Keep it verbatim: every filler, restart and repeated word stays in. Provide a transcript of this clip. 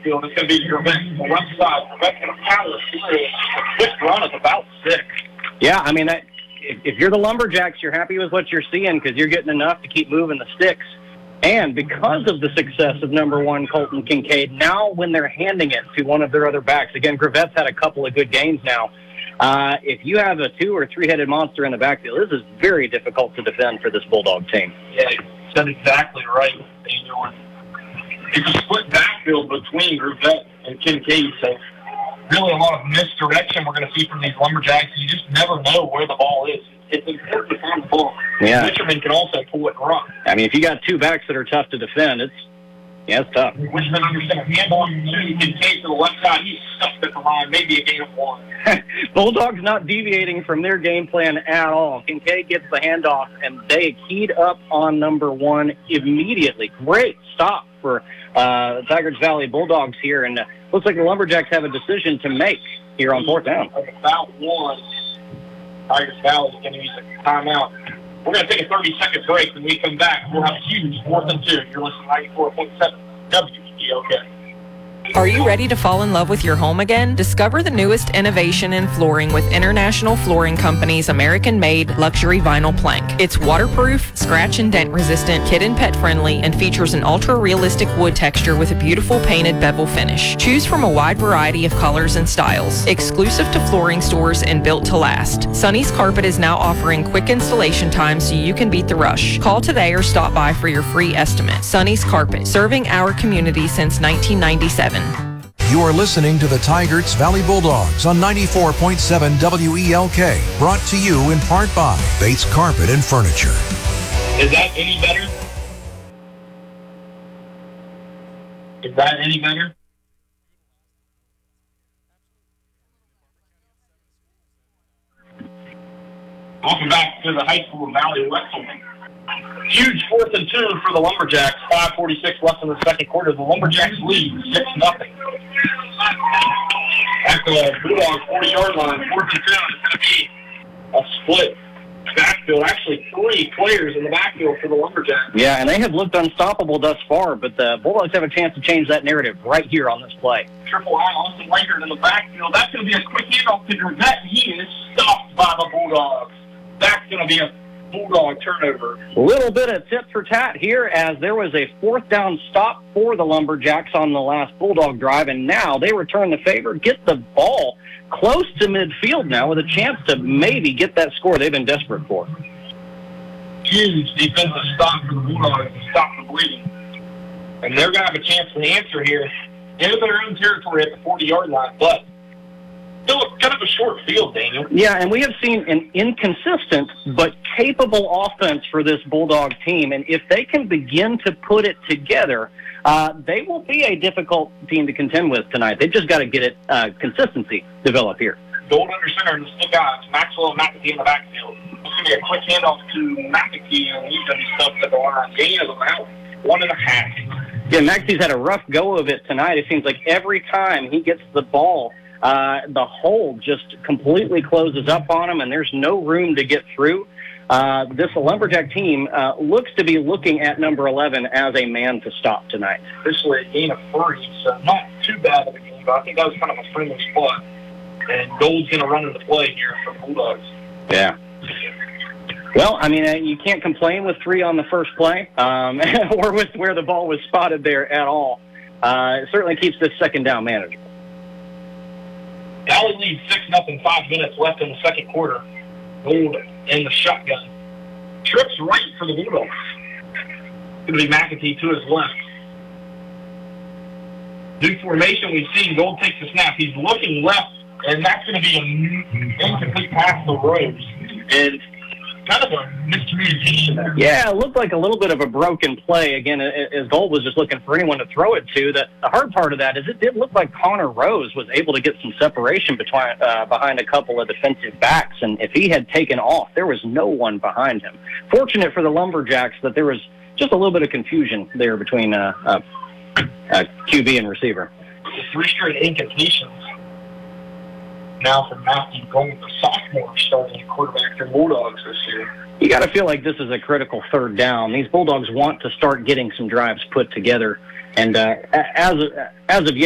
backfield. It's going to be Gravette on the left side. Gravette's going to power through a quick run of about six. Yeah, I mean, that, if, if you're the Lumberjacks, you're happy with what you're seeing because you're getting enough to keep moving the sticks. And because of the success of number one, Colton Kincaid, now when they're handing it to one of their other backs, again, Gravette's had a couple of good games now. Uh, if you have a two- or three-headed monster in the backfield, this is very difficult to defend for this Bulldog team. Yeah, you said exactly right, Daniel. It's a split backfield between Gravette and Kincaid, so really a lot of misdirection we're going to see from these Lumberjacks. You just never know where the ball is. It's important to find the ball. Yeah. Fisherman can also pull it and run. I mean, if you got two backs that are tough to defend, it's yeah, it's tough. Fisherman understands handoff to Kincaid to the left side. He's stuck at the line, maybe a gain of one. Bulldogs not deviating from their game plan at all. Kincaid gets the handoff, and they keyed up on number one immediately. Great stop for uh, Tigers Valley Bulldogs here, and uh, looks like the Lumberjacks have a decision to make here on fourth down. About one. Tigers Valley is going to use a timeout. We're going to take a thirty-second break. When we come back, we'll have a huge fourth and two. You're listening to ninety-four point seven W E L K. Are you ready to fall in love with your home again? Discover the newest innovation in flooring with International Flooring Company's American-made luxury vinyl plank. It's waterproof, scratch and dent resistant, kid and pet friendly, and features an ultra-realistic wood texture with a beautiful painted bevel finish. Choose from a wide variety of colors and styles. Exclusive to flooring stores and built to last. Sonny's Carpet is now offering quick installation time so you can beat the rush. Call today or stop by for your free estimate. Sonny's Carpet, serving our community since nineteen ninety-seven. You are listening to the Tigers Valley Bulldogs on ninety-four point seven W E L K, brought to you in part by Bates Carpet and Furniture. Is that any better? Is that any better? Welcome back to the high school Valley Westle. Huge fourth and two for the Lumberjacks. five forty-six left in the second quarter. The Lumberjacks lead six nothing. At the Bulldogs forty-yard line, fourth and two. It's going to be a split backfield. Actually, three players in the backfield for the Lumberjacks. Yeah, and they have looked unstoppable thus far, but the Bulldogs have a chance to change that narrative right here on this play. Triple I, Austin Lankard in the backfield. That's going to be a quick handoff to Gravette. He is stopped by the Bulldogs. That's going to be a Bulldog turnover. A little bit of tit for tat here as there was a fourth down stop for the Lumberjacks on the last Bulldog drive, and now they return the favor, get the ball close to midfield now with a chance to maybe get that score they've been desperate for. Huge defensive stop for the Bulldogs to stop the bleeding. And they're going to have a chance to answer here into their own territory at the forty-yard line, but still kind of a short field, Daniel. Yeah, and we have seen an inconsistent but capable offense for this Bulldog team, and if they can begin to put it together, uh, they will be a difficult team to contend with tonight. They've just got to get it uh, consistency develop here. Gold under center in the stick guys, Maxwell and McAtee in the backfield. It's going to be a quick handoff to McAtee, and he's going to be stuffed at the line. Gain of about one and a half. Yeah, McAtee's had a rough go of it tonight. It seems like every time he gets the ball, Uh, the hole just completely closes up on him, and there's no room to get through. Uh, this Lumberjack team uh, looks to be looking at number eleven as a man to stop tonight. Officially a gain of three, so not too bad of a game, but I think that was kind of a friendly spot. And Gold's going to run into play here for the Bulldogs. Yeah. Well, I mean, uh, you can't complain with three on the first play um, or with where the ball was spotted there at all. Uh, it certainly keeps this second down manageable. Valley leads six nothing, five minutes left in the second quarter. Gold in the shotgun. Trips right for the Bulldogs. It's going to be McAtee to his left. New formation, we've seen Gold takes the snap. He's looking left, and that's going to be an incomplete pass to Rose. And kind of a miscommunication there. Yeah, it looked like a little bit of a broken play. Again, as Gold was just looking for anyone to throw it to. The, the hard part of that is it did look like Connor Rose was able to get some separation between, uh, behind a couple of defensive backs, and if he had taken off, there was no one behind him. Fortunate for the Lumberjacks that there was just a little bit of confusion there between uh, uh, uh, Q B and receiver. Three straight incompletions. Now for Matthew Gold, the sophomore starting quarterback for Bulldogs this year. You got to feel like this is a critical third down. These Bulldogs want to start getting some drives put together, and uh, as as of yet,